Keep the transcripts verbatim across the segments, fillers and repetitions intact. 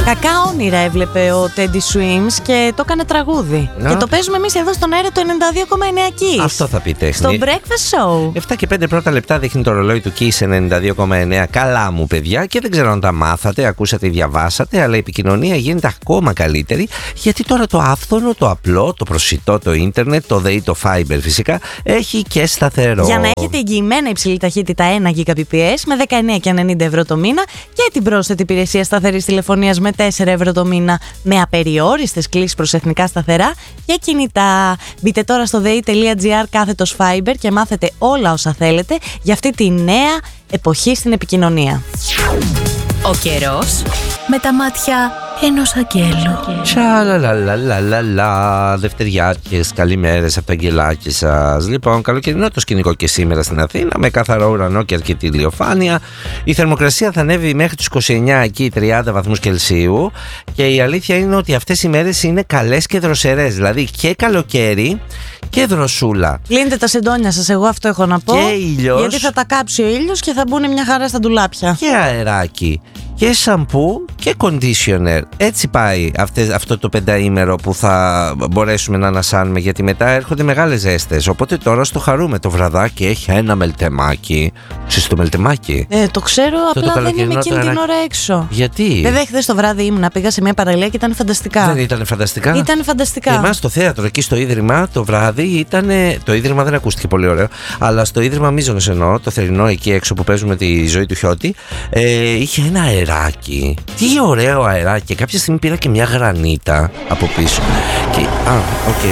Κακά όνειρα έβλεπε ο Τέντι Swims και το έκανε τραγούδι. Να. Και το παίζουμε εμείς εδώ στον αέρα του ενενήντα δύο κόμμα εννέα Kiss. Αυτό θα πει τέχνη. Στο Breakfast Show. επτά και πέντε πρώτα λεπτά δείχνει το ρολόι του Kiss ενενήντα δύο κόμμα εννέα. Καλά μου παιδιά, και δεν ξέρω αν τα μάθατε, ακούσατε ή διαβάσατε, αλλά η επικοινωνία γίνεται ακόμα καλύτερη, γιατί τώρα το άφθονο, το απλό, το προσιτό, το ίντερνετ, το ΔΕΗ, το Fiber φυσικά, έχει και σταθερό. Για να έχετε εγγυημένα υψηλή ταχύτητα ένα Gbps με δεκαεννέα και ενενήντα ευρώ το μήνα και την πρόσθετη υπηρεσία σταθερής τηλεφωνίας με τέσσερα ευρώ το μήνα με απεριόριστες κλήσεις προς εθνικά σταθερά και κινητά. Μπείτε τώρα στο dei.gr κάθετος Fiber και μάθετε όλα όσα θέλετε για αυτή τη νέα εποχή στην επικοινωνία. Ο καιρός με τα μάτια ενός αγγέλου. Τσαλαλαλαλαλα. Δευτεριάτικες, καλημέρες από τα αγγελάκια σας. Λοιπόν, καλοκαιρινό το σκηνικό και σήμερα στην Αθήνα, με καθαρό ουρανό και αρκετή ηλιοφάνεια. Η θερμοκρασία θα ανέβει μέχρι τους είκοσι εννέα, εκεί τριάντα βαθμούς Κελσίου. Και η αλήθεια είναι ότι αυτές οι μέρες είναι καλές και δροσερές. Δηλαδή και καλοκαίρι και δροσούλα. Λύνετε τα σεντόνια σας, εγώ αυτό έχω να πω. Και ήλιος. Γιατί θα τα κάψει ο ήλιος και θα μπουν μια χαρά στα ντουλάπια. Και αεράκι. Και σαμπού και conditioner. Έτσι πάει αυτές, αυτό το πενταήμερο που θα μπορέσουμε να ανασάνουμε, γιατί μετά έρχονται μεγάλες ζέστες. Οπότε τώρα στο χαρούμε. Το βραδάκι έχει ένα μελτεμάκι. Ξέρεις το μελτεμάκι? Ε, το ξέρω, αυτό απλά το δεν είμαι εκείνη την ώρα έξω. Γιατί? Βέβαια, χθες το βράδυ ήμουνα, πήγα σε μια παραλία και ήταν φανταστικά. Δεν ήταν φανταστικά? Ήταν φανταστικά. Εμάς στο θέατρο, εκεί στο Ίδρυμα, το βράδυ ήταν. Το Ίδρυμα δεν ακούστηκε πολύ ωραίο, αλλά στο Ίδρυμα Μίζωνος εννοώ, το θερινό εκεί έξω που παίζουμε τη ζωή του Χιώτη, ε, είχε ένα αεράκι. Τι ωραίο αεράκι. Και κάποια στιγμή πήρα και μια γρανίτα από πίσω. Και. Α, οκ. Okay.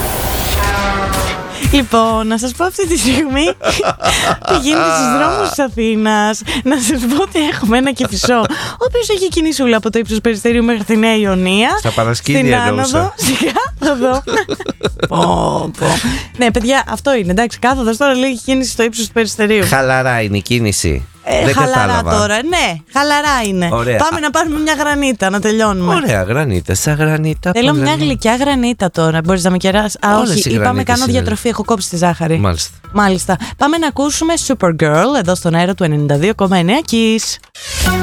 Λοιπόν, να σας πω αυτή τη στιγμή τι γίνεται στους δρόμους της Αθήνας. Να σας πω ότι έχουμε ένα Κηφισό, ο οποίος έχει κινησούλα από το ύψος Περιστερίου μέχρι τη Νέα Ιωνία. Στα παρασκήνια εννοούσα. Στην κάθοδο. πω, πω. Ναι, παιδιά, αυτό είναι. Εντάξει, κάθοδος τώρα λέει κίνηση στο ύψος του Περιστερίου. Χαλαρά είναι η κίνηση. Ε, δεν χαλαρά κατάλαβα. Τώρα, ναι, χαλαρά είναι. Ωραία. Πάμε να πάρουμε μια γρανίτα, να τελειώνουμε. Ωραία, γρανίτα, σαν γρανίτα. Θέλω μια λένε. Γλυκιά γρανίτα τώρα. Μπορείς να με κεράσεις? Α, όλες όχι, είπαμε κάνω διατροφή, έχω κόψει τη ζάχαρη. Μάλιστα. Μάλιστα. Πάμε να ακούσουμε Supergirl εδώ στον αέρα του ενενήντα δύο κόμμα εννέα Kiss.